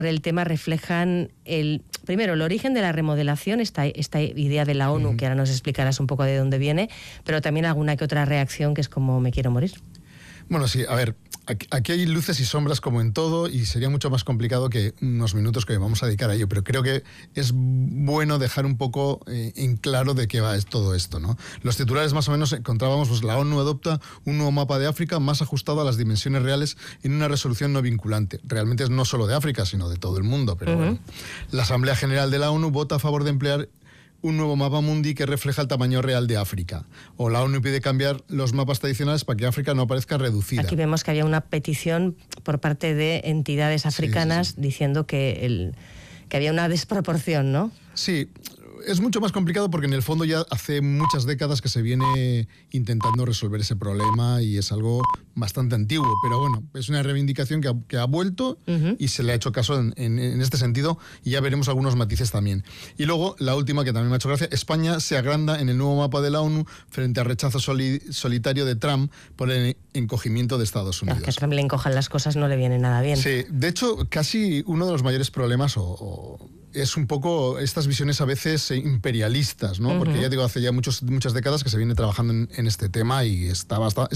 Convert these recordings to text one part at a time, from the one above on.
el tema reflejan primero el origen de la remodelación, esta idea de la ONU, que ahora nos explicarás un poco de dónde viene, pero también alguna que otra reacción que es como me quiero morir. Bueno, sí, a ver, aquí hay luces y sombras como en todo y sería mucho más complicado que unos minutos que vamos a dedicar a ello, pero creo que es bueno dejar un poco en claro de qué va todo esto, ¿no? Los titulares más o menos encontrábamos, pues la ONU adopta un nuevo mapa de África más ajustado a las dimensiones reales en una resolución no vinculante. Realmente es no solo de África, sino de todo el mundo, pero bueno. La Asamblea General de la ONU vota a favor de emplear un nuevo mapa mundi que refleja el tamaño real de África. O la ONU pide cambiar los mapas tradicionales para que África no aparezca reducida. Aquí vemos que había una petición por parte de entidades africanas diciendo que había una desproporción, ¿no? Sí. Es mucho más complicado porque en el fondo ya hace muchas décadas que se viene intentando resolver ese problema y es algo bastante antiguo, pero bueno, es una reivindicación que ha vuelto y se le ha hecho caso en este sentido y ya veremos algunos matices también. Y luego, la última que también me ha hecho gracia, España se agranda en el nuevo mapa de la ONU frente al rechazo solitario de Trump por el encogimiento de Estados Unidos. Que a Trump le encojan las cosas no le viene nada bien. Sí, de hecho, casi uno de los mayores problemas es un poco estas visiones a veces imperialistas, ¿no? Porque ya digo, hace ya muchas décadas que se viene trabajando en este tema y está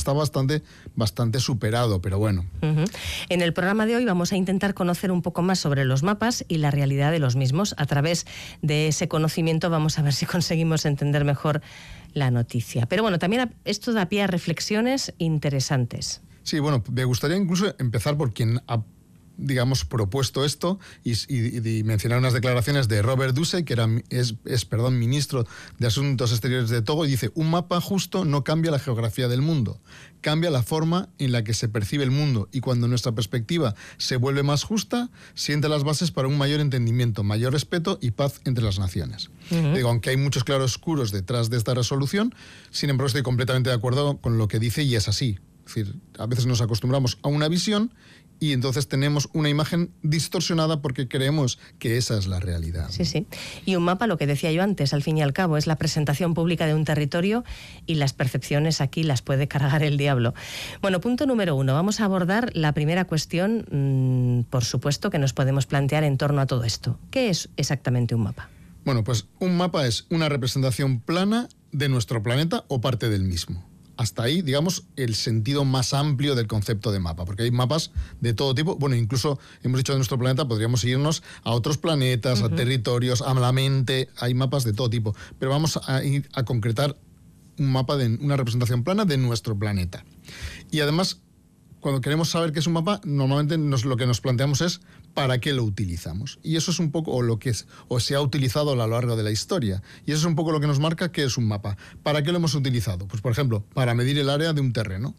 bastante superado, pero bueno. En el programa de hoy vamos a intentar conocer un poco más sobre los mapas y la realidad de los mismos. A través de ese conocimiento vamos a ver si conseguimos entender mejor la noticia. Pero bueno, también esto da pie a reflexiones interesantes. Sí, bueno, me gustaría incluso empezar por quien ha propuesto esto y mencionar unas declaraciones de Robert Dussey, que es ministro de Asuntos Exteriores de Togo, y dice: un mapa justo no cambia la geografía del mundo, cambia la forma en la que se percibe el mundo, y cuando nuestra perspectiva se vuelve más justa, sienta las bases para un mayor entendimiento, mayor respeto y paz entre las naciones. Digo, aunque hay muchos claroscuros detrás de esta resolución, sin embargo estoy completamente de acuerdo con lo que dice y es así. Es decir, a veces nos acostumbramos a una visión y entonces tenemos una imagen distorsionada porque creemos que esa es la realidad. Sí, sí. Y un mapa, lo que decía yo antes, al fin y al cabo, es la presentación pública de un territorio y las percepciones aquí las puede cargar el diablo. Bueno, punto número 1. Vamos a abordar la primera cuestión, por supuesto, que nos podemos plantear en torno a todo esto. ¿Qué es exactamente un mapa? Bueno, pues un mapa es una representación plana de nuestro planeta o parte del mismo. Hasta ahí, digamos, el sentido más amplio del concepto de mapa, porque hay mapas de todo tipo. Bueno, incluso hemos dicho de nuestro planeta, podríamos irnos a otros planetas, a territorios, a la mente, hay mapas de todo tipo. Pero vamos a ir a concretar un mapa de una representación plana de nuestro planeta. Y además, cuando queremos saber qué es un mapa, normalmente lo que nos planteamos es ¿para qué lo utilizamos? Y eso es un poco lo que se ha utilizado a lo largo de la historia. Y eso es un poco lo que nos marca qué es un mapa. ¿Para qué lo hemos utilizado? Pues, por ejemplo, para medir el área de un terreno.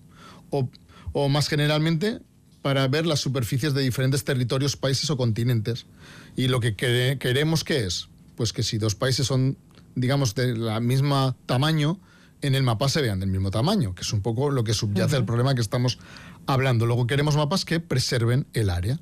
O más generalmente, para ver las superficies de diferentes territorios, países o continentes. Y lo que queremos, ¿qué es? Pues que si dos países son, digamos, de la misma tamaño, en el mapa se vean del mismo tamaño, que es un poco lo que subyace al problema que estamos hablando. Luego queremos mapas que preserven el área.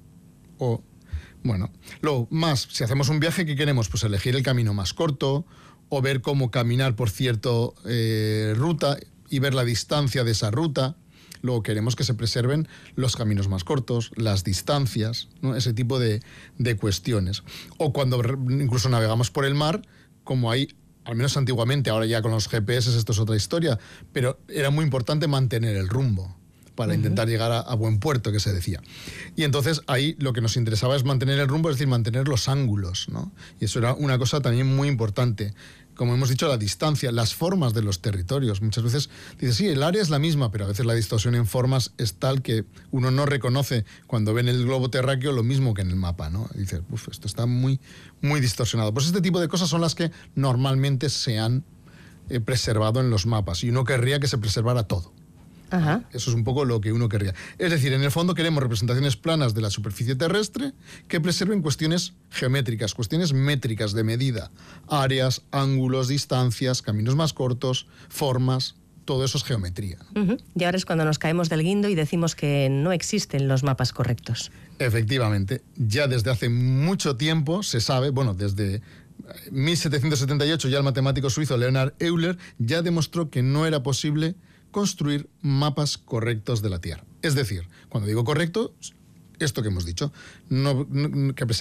Luego más, si hacemos un viaje, ¿qué queremos? Pues elegir el camino más corto o ver cómo caminar por cierta ruta y ver la distancia de esa ruta. Luego queremos que se preserven los caminos más cortos, las distancias, ¿no? Ese tipo de cuestiones. O cuando incluso navegamos por el mar, como hay, al menos antiguamente, ahora ya con los GPS esto es otra historia, pero era muy importante mantener el rumbo para intentar llegar a buen puerto, que se decía. Y entonces ahí lo que nos interesaba es mantener el rumbo, es decir, mantener los ángulos, ¿no? Y eso era una cosa también muy importante. Como hemos dicho, la distancia, las formas de los territorios. Muchas veces dices, sí, el área es la misma, pero a veces la distorsión en formas es tal que uno no reconoce cuando ve en el globo terráqueo lo mismo que en el mapa, ¿no? Y dices, esto está muy, muy distorsionado. Pues este tipo de cosas son las que normalmente se han preservado en los mapas. Y uno querría que se preservara todo. Eso es un poco lo que uno querría. Es decir, en el fondo queremos representaciones planas de la superficie terrestre que preserven cuestiones geométricas, cuestiones métricas de medida, áreas, ángulos, distancias, caminos más cortos, formas. Todo eso es geometría. Y ahora es cuando nos caemos del guindo y decimos que no existen los mapas correctos. Efectivamente, ya desde hace mucho tiempo se sabe, desde 1778 ya el matemático suizo Leonhard Euler ya demostró que no era posible construir mapas correctos de la Tierra. Es decir, cuando digo correcto, esto que hemos dicho, que